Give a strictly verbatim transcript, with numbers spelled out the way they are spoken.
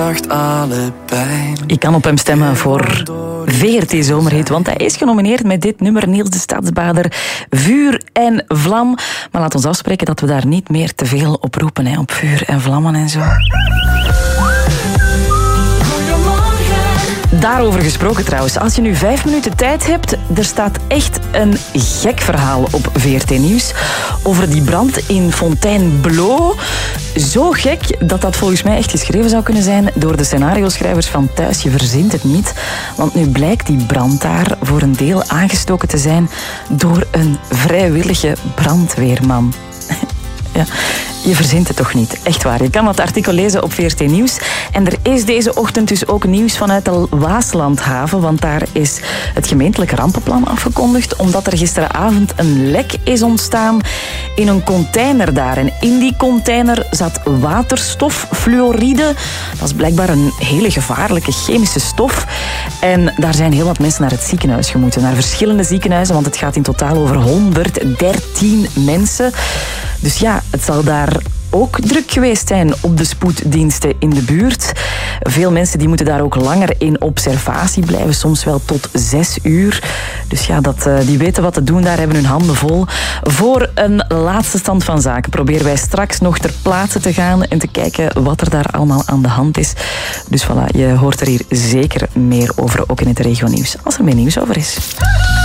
Ik kan op hem stemmen voor V R T Zomerhit, want hij is genomineerd met dit nummer, Niels de Stadsbader, Vuur en Vlam. Maar laat ons afspreken dat we daar niet meer te veel op roepen, hè, op vuur en vlammen en zo. Daarover gesproken trouwens, als je nu vijf minuten tijd hebt, er staat echt een gek verhaal op V R T Nieuws over die brand in Fontainebleau. Zo gek dat dat volgens mij echt geschreven zou kunnen zijn door de scenario-schrijvers van Thuis, je verzint het niet. Want nu blijkt die brand daar voor een deel aangestoken te zijn door een vrijwillige brandweerman. Ja, je verzint het toch niet. Echt waar. Je kan dat artikel lezen op V R T Nieuws. En er is deze ochtend dus ook nieuws vanuit de Waaslandhaven, want daar is het gemeentelijk rampenplan afgekondigd, omdat er gisteravond een lek is ontstaan in een container daar. En in die container zat waterstoffluoride. Dat is blijkbaar een hele gevaarlijke chemische stof. En daar zijn heel wat mensen naar het ziekenhuis gemoeten. Naar verschillende ziekenhuizen, want het gaat in totaal over honderddertien mensen. Dus ja, het zal daar ook druk geweest zijn op de spoeddiensten in de buurt. Veel mensen die moeten daar ook langer in observatie blijven, soms wel tot zes uur. Dus ja, dat, die weten wat te doen, daar hebben hun handen vol. Voor een laatste stand van zaken proberen wij straks nog ter plaatse te gaan en te kijken wat er daar allemaal aan de hand is. Dus voilà, je hoort er hier zeker meer over, ook in het regionieuws, als er meer nieuws over is.